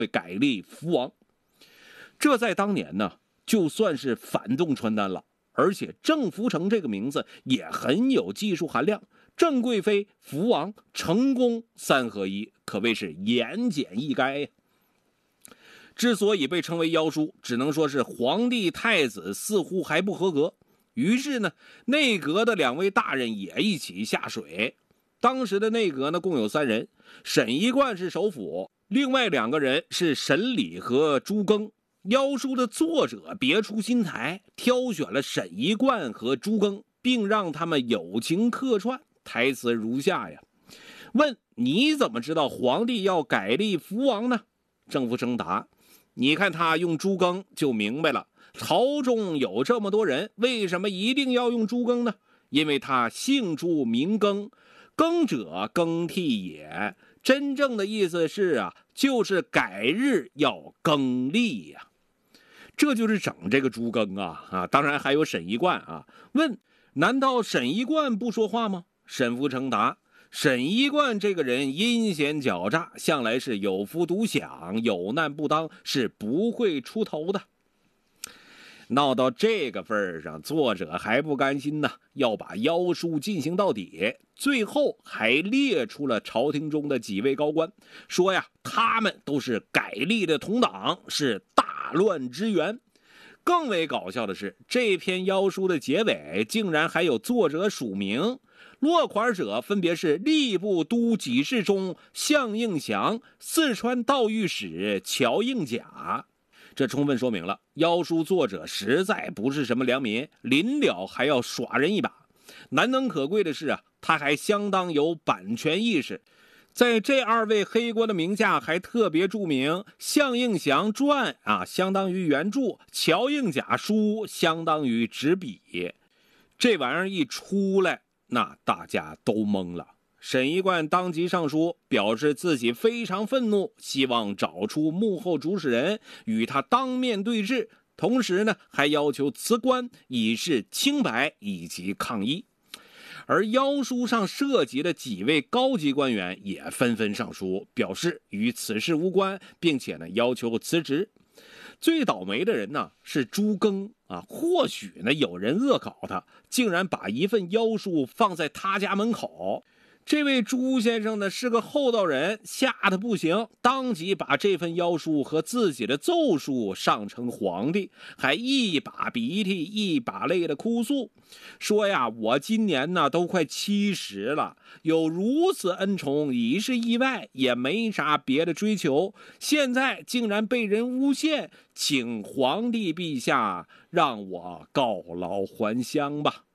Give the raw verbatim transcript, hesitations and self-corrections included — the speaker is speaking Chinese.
被改立福王。这在当年呢，就算是反动传单了，而且郑福成这个名字也很有技术含量。郑贵妃、福王、成功三合一，可谓是言简意赅呀。之所以被称为妖书，只能说是皇帝太子似乎还不合格，于是呢，内阁的两位大人也一起下水。当时的内阁呢，共有三人，沈一贯是首辅，另外两个人是沈礼和朱庚。妖书的作者别出心裁，挑选了沈一贯和朱庚，并让他们友情客串。台词如下呀：问你怎么知道皇帝要改立福王呢？郑福成答：你看他用朱庚就明白了，朝中有这么多人，为什么一定要用朱庚呢？因为他姓朱名庚，庚者更替也，真正的意思是啊，就是改日要更立呀、啊。这就是整这个朱庚啊啊，当然还有沈一贯啊。问难道沈一贯不说话吗？沈福成答：沈一贯这个人阴险狡诈，向来是有福独享，有难不当，是不会出头的。闹到这个份上，作者还不甘心呢，要把妖书进行到底。最后还列出了朝廷中的几位高官，说呀，他们都是改立的同党，是大乱之源。更为搞笑的是，这篇妖书的结尾竟然还有作者署名，落款者分别是吏部都给事中项应祥、四川道御史乔应甲。这充分说明了妖书作者实在不是什么良民，临了还要耍人一把。难能可贵的是啊，他还相当有版权意识。在这二位黑官的名下还特别注明项应祥传啊相当于原著，乔应甲书相当于执笔。这玩意儿一出来，那大家都懵了。沈一贯当即上书，表示自己非常愤怒，希望找出幕后主使人，与他当面对质。同时呢，还要求辞官，以示清白以及抗议。而妖书上涉及的几位高级官员也纷纷上书，表示与此事无关，并且呢要求辞职。最倒霉的人呢是朱庚啊，或许呢有人恶搞他，竟然把一份妖书放在他家门口。这位朱先生呢是个厚道人，吓得不行，当即把这份妖书和自己的奏书上呈皇帝，还一把鼻涕一把泪的哭诉，说呀，我今年呢都快七十了，有如此恩宠已是意外，也没啥别的追求，现在竟然被人诬陷，请皇帝陛下让我告老还乡吧。